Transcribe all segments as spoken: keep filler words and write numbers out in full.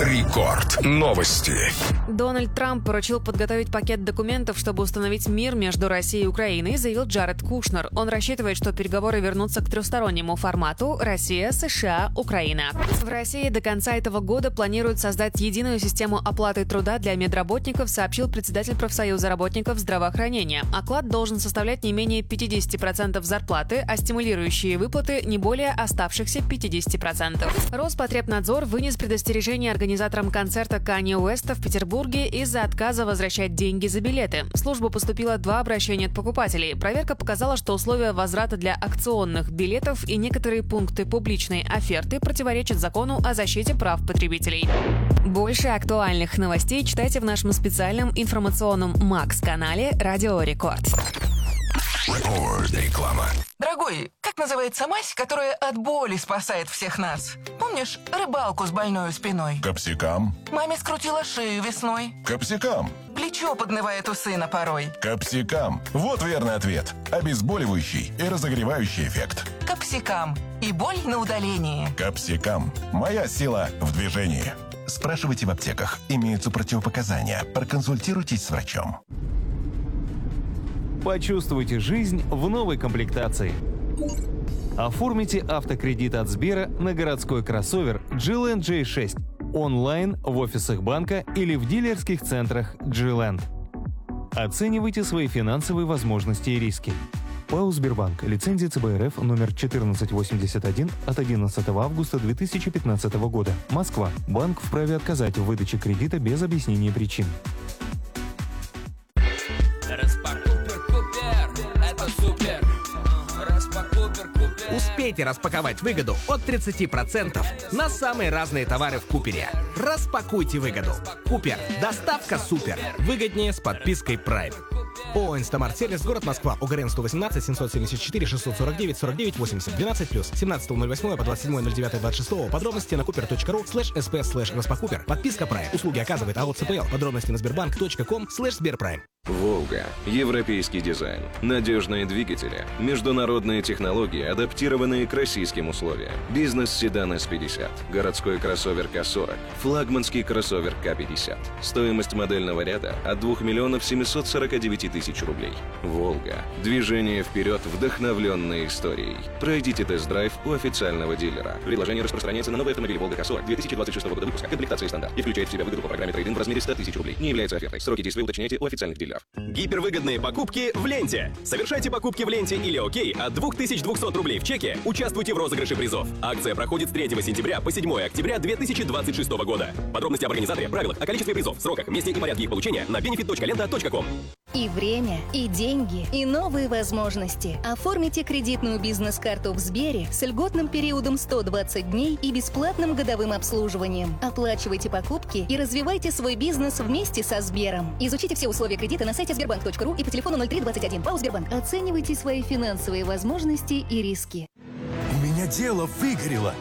Рекорд. Новости. Дональд Трамп поручил подготовить пакет документов, чтобы установить мир между Россией и Украиной, заявил Джаред Кушнер. Он рассчитывает, что переговоры вернутся к трехстороннему формату Россия, США, Украина. В России до конца этого года планируют создать единую систему оплаты труда для медработников, сообщил председатель профсоюза работников здравоохранения. Оклад должен составлять не менее пятьдесят процентов зарплаты, а стимулирующие выплаты не более оставшихся пятьдесят процентов. Роспотребнадзор вынес предостережение организаторам концерта Канье Уэста в Петербурге из-за отказа возвращать деньги за билеты. В службу поступило два обращения от покупателей. Проверка показала, что условия возврата для акционных билетов и некоторые пункты публичной оферты противоречат закону о защите прав потребителей. Больше актуальных новостей читайте в нашем специальном информационном Макс-канале «Радио Рекорд». Реклама. Дорогой, как называется мазь, которая от боли спасает всех нас? Помнишь рыбалку с больной спиной? Капсикам. Маме скрутила шею весной. Капсикам. Плечо поднывает у сына порой. Капсикам. Вот верный ответ. Обезболивающий и разогревающий эффект. Капсикам. И боль на удалении. Капсикам. Моя сила в движении. Спрашивайте в аптеках. Имеются противопоказания. Проконсультируйтесь с врачом. Почувствуйте жизнь в новой комплектации. Оформите автокредит от Сбера на городской кроссовер джи эл энд джей шесть онлайн в офисах банка или в дилерских центрах джи эл энд. Оценивайте свои финансовые возможности и риски. ПАО «Сбербанк». Лицензия цэ бэ эр эф номер четырнадцать восемьдесят один от одиннадцатого августа две тысячи пятнадцатого года. Москва. Банк вправе отказать в выдаче кредита без объяснения причин. Успейте распаковать выгоду от тридцати процентов на самые разные товары в Купере. Распакуйте выгоду. Купер. Доставка супер. Выгоднее с подпиской Prime. ООО «Инстамарт Сервис», город Москва, ОГРН сто восемнадцать семьсот семьдесят четыре шестьсот сорок девять сорок девять восемьдесят двенадцать плюс семнадцатого ноль восьмого по двадцать седьмое ноль девятое двадцать шестого. Подробности на купер точка ру слэш эс пэ слэш распакупер. Подписка Prime. Услуги оказывает АО цэ пэ эл. Подробности на сбербанк точка ком слэш сберпрайм. «Волга». Европейский дизайн. Надежные двигатели. Международные технологии, адаптированные к российским условиям. Бизнес-седан эс пятьдесят. Городской кроссовер ка сорок. Флагманский кроссовер ка пятьдесят. Стоимость модельного ряда от двух миллионов семисот сорока девяти тысяч рублей. «Волга». Движение вперед, вдохновленной историей. Пройдите тест-драйв у официального дилера. Предложение распространяется на новые автомобили «Волга» ка сорок две тысячи двадцать шестого года выпуска. Комплектация стандарт. И включает в себя выгоду по программе трейд-ин в размере ста тысяч рублей. Не является офертой. Сроки действия уточняйте у официальных дилеров. Гипервыгодные покупки в ленте. Совершайте покупки в ленте или ОК от две тысячи двести рублей в чеке. Участвуйте в розыгрыше призов. Акция проходит с третьего сентября по седьмое октября две тысячи двадцать шестого года. Подробности об организаторе, правилах, о количестве призов, сроках, месте и порядке их получения на бенефит точка лента точка ком. И время, и деньги, и новые возможности. Оформите кредитную бизнес-карту в Сбере с льготным периодом сто двадцать дней и бесплатным годовым обслуживанием. Оплачивайте покупки и развивайте свой бизнес вместе со Сбером. Изучите все условия кредита на сайте сбербанк точка ру и по телефону ноль три двадцать один. ПАО «Сбербанк». Оценивайте свои финансовые возможности и риски. У меня дело выгорело.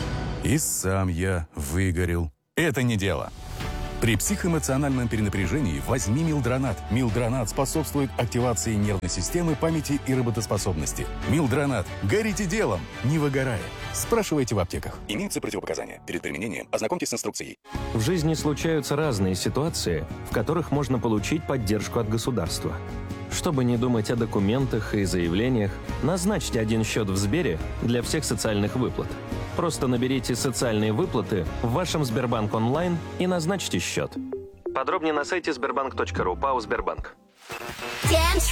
И сам я выгорел. Это не дело. При психоэмоциональном перенапряжении возьми Милдронат. Милдронат способствует активации нервной системы, памяти и работоспособности. Милдронат. Горите делом, не выгорая. Спрашивайте в аптеках. Имеются противопоказания. Перед применением ознакомьтесь с инструкцией. В жизни случаются разные ситуации, в которых можно получить поддержку от государства. Чтобы не думать о документах и заявлениях, назначьте один счет в Сбере для всех социальных выплат. Просто наберите «Социальные выплаты» в вашем Сбербанк онлайн и назначьте счет. Подробнее на сайте сбербанк точка ру. ПАО «Сбербанк».